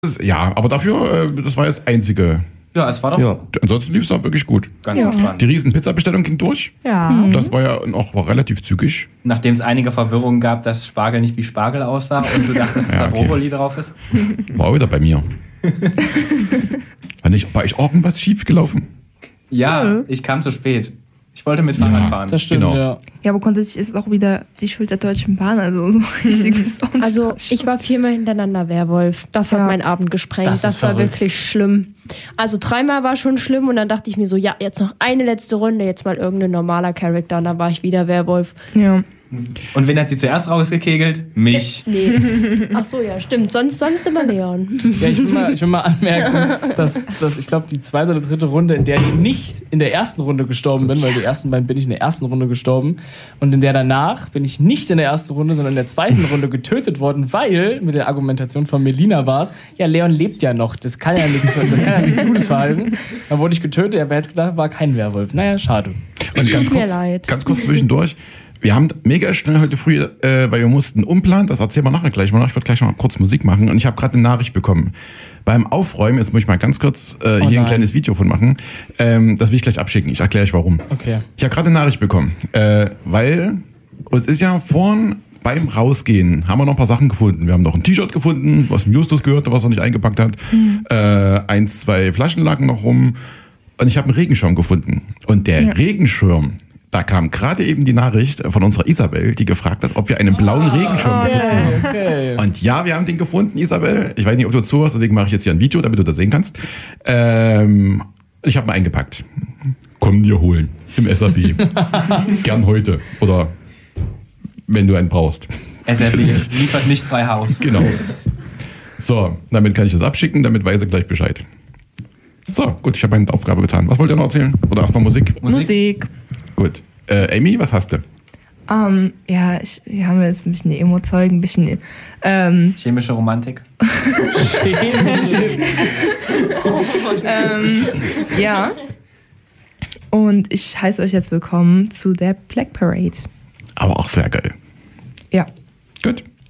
Ja, aber dafür, das war das einzige. Ja, es war doch Ansonsten lief es auch wirklich gut. ganz entspannt. Die riesen Pizza-Bestellung ging durch. Ja. Das war ja war relativ zügig. Nachdem es einige Verwirrungen gab, dass Spargel nicht wie Spargel aussah und du dachtest, dass da Brokkoli drauf ist. War wieder bei mir. War ich irgendwas schief gelaufen? Ja, ich kam zu spät. Ich wollte mit Fahrrad fahren. Das stimmt, Genau. ja. Ja, aber grundsätzlich ist auch wieder die Schuld der Deutschen Bahn. Also so richtig ist auch nicht Also so ich war 4-mal hintereinander Werwolf. Das hat meinen Abend gesprengt. Das ist Das war verrückt. wirklich schlimm. Also 3-mal war schon schlimm und dann dachte ich mir so, ja, jetzt noch eine letzte Runde, jetzt mal irgendein normaler Charakter und dann war ich wieder Werwolf. Ja. Und wen hat sie zuerst rausgekegelt? Mich. Nee. Ach so, ja, stimmt. Sonst immer Leon. Ja, ich will mal anmerken, dass ich glaube, die zweite oder dritte Runde, in der ich nicht in der ersten Runde gestorben bin, weil die ersten beiden bin ich in der ersten Runde gestorben und in der danach bin ich nicht in der ersten Runde, sondern in der zweiten Runde getötet worden, weil mit der Argumentation von Melina war es, ja, Leon lebt ja noch, das kann ja nichts Gutes verheißen. Dann wurde ich getötet, aber er hat gedacht, war kein Werwolf. Naja, schade. Und ganz kurz zwischendurch. Wir haben mega schnell heute früh, weil wir mussten umplanen, das erzählen wir nachher gleich mal. Ich würde gleich mal kurz Musik machen und ich habe gerade eine Nachricht bekommen. Beim Aufräumen, jetzt muss ich mal ganz kurz hier ein kleines Video von machen, das will ich gleich abschicken, ich erkläre euch warum. Okay. Ich habe gerade eine Nachricht bekommen, weil uns ist ja vorhin beim Rausgehen, haben wir noch ein paar Sachen gefunden. Wir haben noch ein T-Shirt gefunden, was dem Justus gehörte, was er nicht eingepackt hat. 1, 2 Flaschen lagen noch rum und ich habe einen Regenschirm gefunden. Und der Regenschirm, da kam gerade eben die Nachricht von unserer Isabel, die gefragt hat, ob wir einen blauen Regenschirm gefunden haben. Okay. Und ja, wir haben den gefunden, Isabel. Ich weiß nicht, ob du zuhörst, deswegen mache ich jetzt hier ein Video, damit du das sehen kannst. Ich habe ihn eingepackt. Komm dir holen. Im SAP. Gern heute. Oder wenn du einen brauchst. SRB liefert nicht frei Haus. Genau. So, damit kann ich das abschicken, damit weiß er gleich Bescheid. So, gut, ich habe meine Aufgabe getan. Was wollt ihr noch erzählen? Oder erstmal Musik? Musik. Gut. Amy, was hast du? Ja, wir haben jetzt ein bisschen die Emo-Zeugen, ein bisschen Chemische Romantik. ja. Und ich heiße euch jetzt willkommen zu der Black Parade. Aber auch sehr geil. Ja. Gut.